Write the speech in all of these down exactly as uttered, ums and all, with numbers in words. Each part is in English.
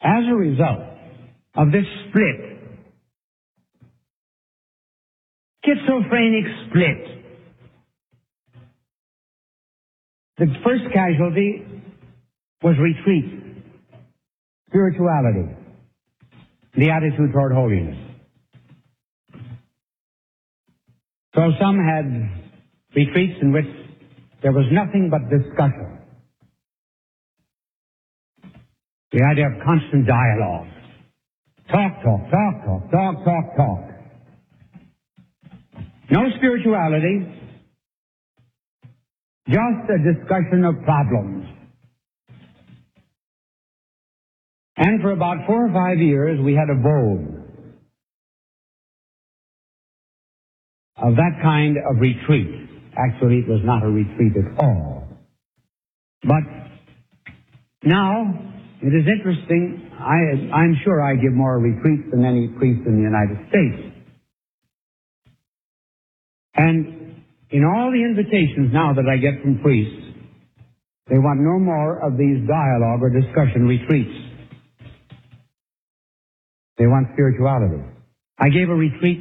As a result of this split, schizophrenic split, the first casualty was retreat, spirituality, the attitude toward holiness. So some had retreats in which there was nothing but discussion. The idea of constant dialogue. Talk, talk, talk, talk, talk, talk, talk. No spirituality, just a discussion of problems. And for about four or five years, we had a vogue of that kind of retreat. Actually, it was not a retreat at all. But now, it is interesting, I, I'm sure I give more retreats than any priest in the United States. And in all the invitations now that I get from priests, they want no more of these dialogue or discussion retreats. They want spirituality. I gave a retreat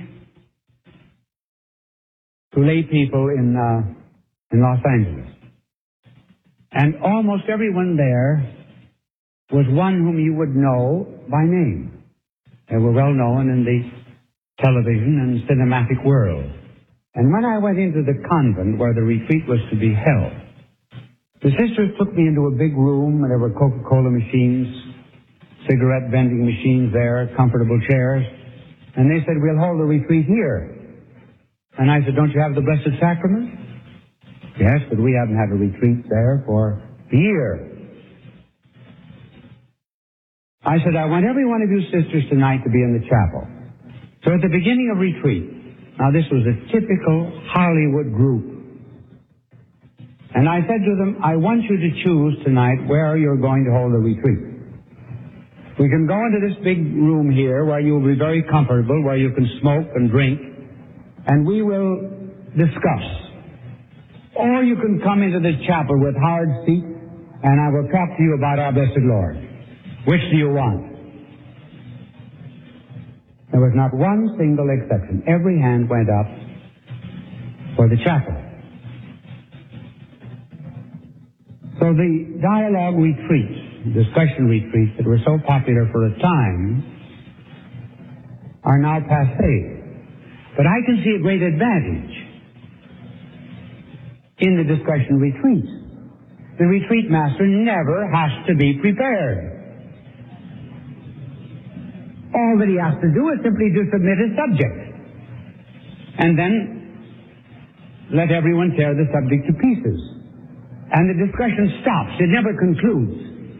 to lay people in uh, in Los Angeles. And almost everyone there was one whom you would know by name. They were well known in the television and cinematic world. And when I went into the convent where the retreat was to be held, the sisters took me into a big room, and there were Coca-Cola machines, cigarette vending machines there, comfortable chairs. And they said, we'll hold the retreat here. And I said, don't you have the Blessed Sacrament? Yes, but we haven't had a retreat there for a year. I said, I want every one of you sisters tonight to be in the chapel. So at the beginning of retreat, now this was a typical Hollywood group. And I said to them, I want you to choose tonight where you're going to hold a retreat. We can go into this big room here where you'll be very comfortable, where you can smoke and drink, and we will discuss. Or you can come into this chapel with hard seats, and I will talk to you about our blessed Lord. Which do you want? There was not one single exception. Every hand went up for the chapel. So the dialogue retreats, discussion retreats that were so popular for a time are now passé. But I can see a great advantage in the discussion retreats. The retreat master never has to be prepared. All that he has to do is simply to submit a subject. And then let everyone tear the subject to pieces. And the discussion stops. It never concludes.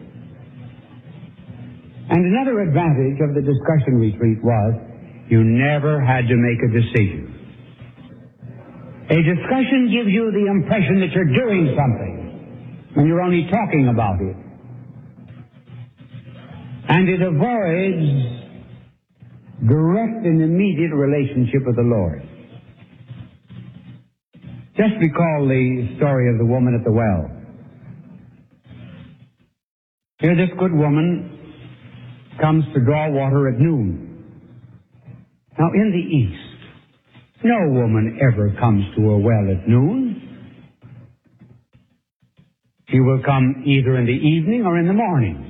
And another advantage of the discussion retreat was you never had to make a decision. A discussion gives you the impression that you're doing something when you're only talking about it. And it avoids direct and immediate relationship with the Lord. Just recall the story of the woman at the well. Here this good woman comes to draw water at noon. Now in the East, no woman ever comes to a well at noon. She will come either in the evening or in the morning.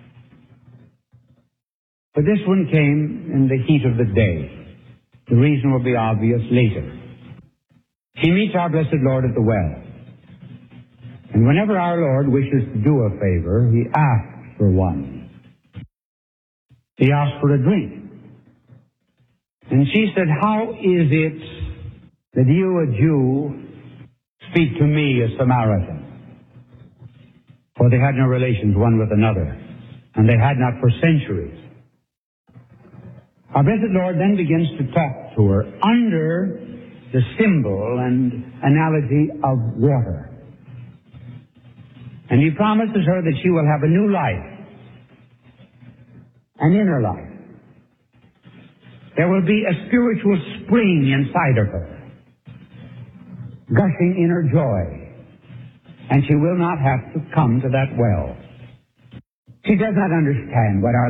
But this one came in the heat of the day. The reason will be obvious later. She meets our blessed Lord at the well. And whenever our Lord wishes to do a favor, he asks for one. He asks for a drink. And she said, how is it that you, a Jew, speak to me, a Samaritan? For they had no relations one with another, and they had not for centuries. Our blessed Lord then begins to talk to her under the symbol and analogy of water. And he promises her that she will have a new life, an inner life. There will be a spiritual spring inside of her, gushing inner joy. And she will not have to come to that well. She does not understand what our